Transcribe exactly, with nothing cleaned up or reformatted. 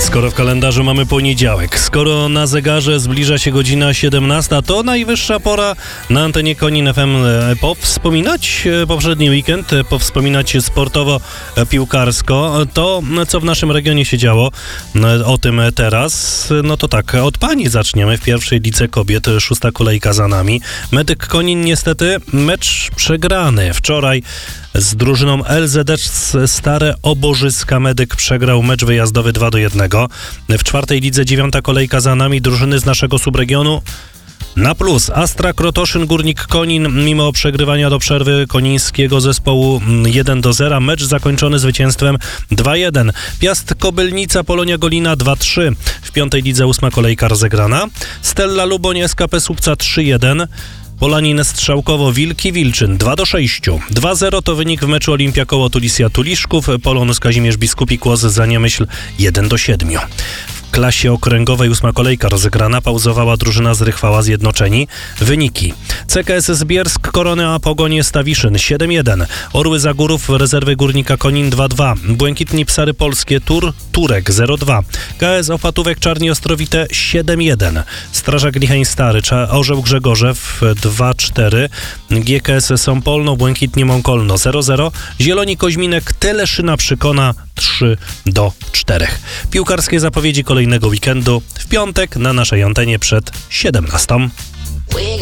Skoro w kalendarzu mamy poniedziałek, skoro na zegarze zbliża się godzina siedemnasta, to najwyższa pora na antenie Konin F M powspominać poprzedni weekend, powspominać sportowo-piłkarsko to, co w naszym regionie się działo. O tym teraz. No to tak, od pani zaczniemy. W pierwszej lidze kobiet, szósta kolejka za nami. Medyk Konin niestety mecz przegrany. Wczoraj z drużyną L Z S Stare Oborzyska Medyk przegrał mecz wyjazdowy dwa do jednego. W czwartej lidze, dziewiąta kolejka za nami, drużyny z naszego subregionu na plus. Astra Krotoszyn Górnik Konin mimo przegrywania do przerwy konińskiego zespołu jeden do zera. Mecz zakończony zwycięstwem dwa jeden. Piast Kobylnica Polonia Golina dwa trzy. W piątej lidze ósma kolejka rozegrana. Stella Luboń S K P Słupca trzy jeden. Polanin Strzałkowo Wilki Wilczyn dwa do sześciu. dwa zero to wynik w meczu Olimpia Koło Tulisja Tuliszków. Polonus Kazimierz Biskupi Kłos Zaniemyśl jeden do siedmiu. W klasie okręgowej ósma kolejka rozegrana, pauzowała drużyna z Rychwała Zjednoczeni. Wyniki: C K S Zbiersk Korony Pogonie Stawiszyn siedem jeden. Orły Zagórów Rezerwy Górnika Konin dwa dwa. Błękitni Psary Polskie Tur Turek zero dwa. K S Opatówek Czarni Ostrowite siedem jeden. Strażak Licheń Stary Orzeł Grzegorzew dwa cztery. G K S Sąpolno Błękitni Mąkolno zero zero. Zieloni Koźminek Teleszyna Przykona trzy do czterech. Piłkarskie zapowiedzi kolejnego weekendu w piątek na naszej antenie przed siedemnastą.